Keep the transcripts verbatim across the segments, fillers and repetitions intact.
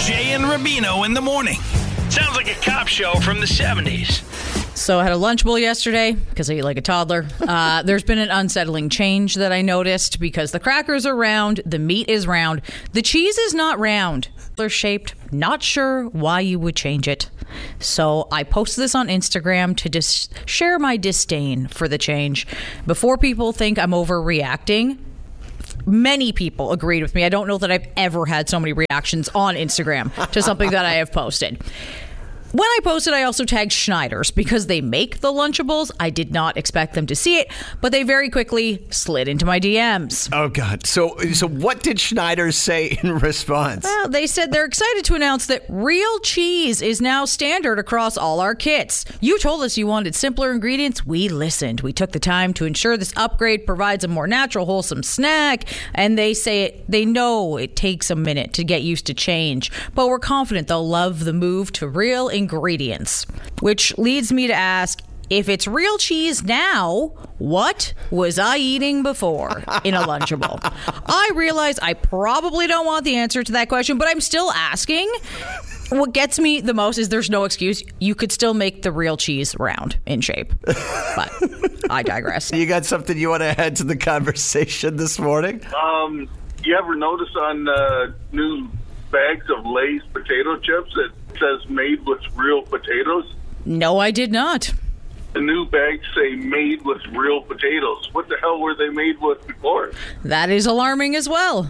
Jay and Rubino in the morning. Sounds like a cop show from the seventies. So I had a Lunchable yesterday because I eat like a toddler. Uh, there's been an unsettling change that I noticed because the crackers are round, the meat is round, the cheese is not round. They're shaped. Not sure why you would change it. So I posted this on Instagram to dis- share my disdain for the change. Before people think I'm overreacting, many people agreed with me. I don't know that I've ever had so many reactions on Instagram to something that I have posted. When I posted, I also tagged Schneider's because they make the Lunchables. I did not expect them to see it, but they very quickly slid into my D Ms. Oh, God. So so what did Schneider's say in response? Well, they said they're excited to announce that real cheese is now standard across all our kits. You told us you wanted simpler ingredients. We listened. We took the time to ensure this upgrade provides a more natural, wholesome snack. And they say it, they know it takes a minute to get used to change, but we're confident they'll love the move to real ingredients. ingredients, which leads me to ask, if it's real cheese now, what was I eating before in a Lunchable? I realize I probably don't want the answer to that question, but I'm still asking. What gets me the most is there's no excuse. You could still make the real cheese round in shape. But I digress. You got something you want to add to the conversation this morning? Um, you ever notice on uh, new bags of Lay's potato chips that says made with real potatoes? No, I did not. The new bags say made with real potatoes. What the hell were they made with before? That is alarming as well.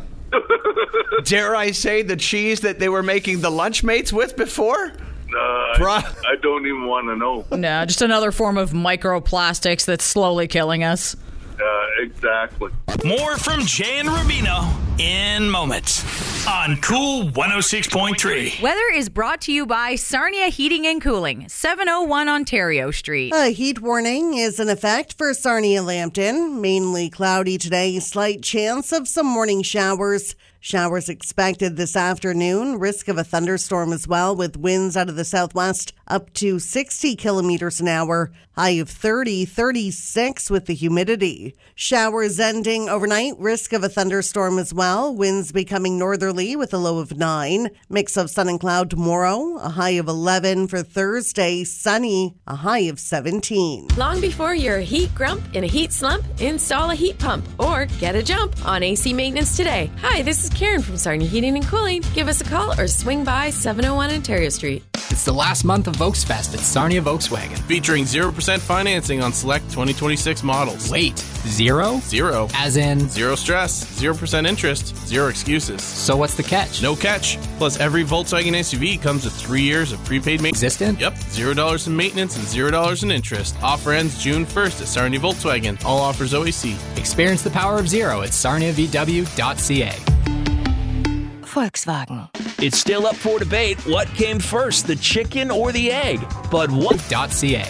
Dare I say the cheese that they were making the Lunchmates with before? Uh, Bro- I, I don't even want to know. No, just another form of microplastics that's slowly killing us. Uh, exactly. More from Jay and Rubino in moments on Cool one oh six point three. Weather is brought to you by Sarnia Heating and Cooling, seven oh one Ontario Street. A heat warning is in effect for Sarnia-Lambton. Mainly cloudy today, slight chance of some morning showers. Showers expected this afternoon. Risk of a thunderstorm as well, with winds out of the southwest up to sixty kilometers an hour. High of thirty, thirty-six with the humidity. Showers ending overnight. Risk of a thunderstorm as well. Winds becoming northerly with a low of nine. Mix of sun and cloud tomorrow. A high of eleven for Thursday. Sunny. A high of seventeen. Long before you're a heat grump in a heat slump, install a heat pump or get a jump on A C maintenance today. Hi, this is Karen from Sarnia Heating and Cooling. Give us a call or swing by seven oh one Ontario Street. It's the last month of Volksfest at Sarnia Volkswagen. Featuring zero percent financing on select twenty twenty-six models. Wait, zero? Zero. As in? Zero stress, zero percent interest, zero excuses. So what's the catch? No catch. Plus, every Volkswagen S U V comes with three years of prepaid maintenance. Existent? Yep. Zero dollars in maintenance and zero dollars in interest. Offer ends June first at Sarnia Volkswagen. All offers O A C. Experience the power of zero at sarnia v w dot c a. Volkswagen. It's still up for debate. What came first, the chicken or the egg? But what? .ca.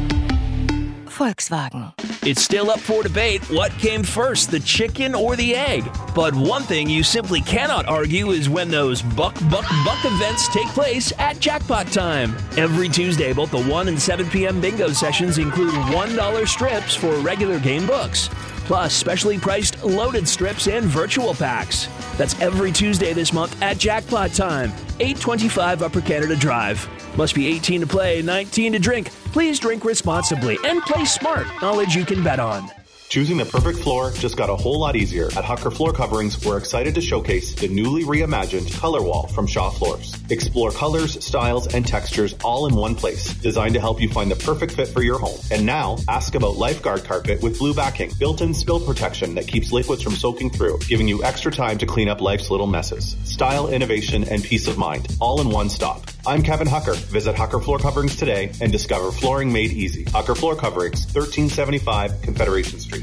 Volkswagen. It's still up for debate. What came first, the chicken or the egg? But one thing you simply cannot argue is when those buck, buck, buck events take place at Jackpot Time. Every Tuesday, both the one and seven p.m. bingo sessions include one dollar strips for regular game books, plus specially priced loaded strips and virtual packs. That's every Tuesday this month at Jackpot Time, eight twenty-five Upper Canada Drive. Must be eighteen to play, nineteen to drink. Please drink responsibly and play smart. Knowledge you can bet on. Choosing the perfect floor just got a whole lot easier. At Hucker Floor Coverings, we're excited to showcase the newly reimagined Color Wall from Shaw Floors. Explore colors, styles, and textures all in one place, designed to help you find the perfect fit for your home. And now, ask about Lifeguard Carpet with blue backing, built-in spill protection that keeps liquids from soaking through, giving you extra time to clean up life's little messes. Style, innovation, and peace of mind, all in one stop. I'm Kevin Hucker. Visit Hucker Floor Coverings today and discover flooring made easy. Hucker Floor Coverings, thirteen seventy-five Confederation Street.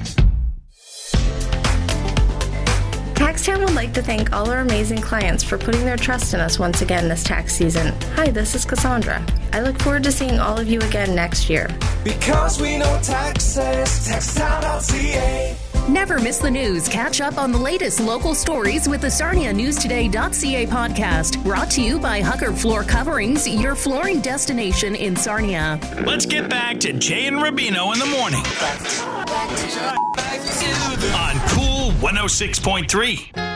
TaxTown would like to thank all our amazing clients for putting their trust in us once again this tax season. Hi, this is Cassandra. I look forward to seeing all of you again next year. Because we know taxes, tax town dot c a. Never miss the news. Catch up on the latest local stories with the Sarnia News Today dot c a podcast. Brought to you by Hucker Floor Coverings, your flooring destination in Sarnia. Let's get back to Jay and Rubino in the morning on Cool one oh six point three.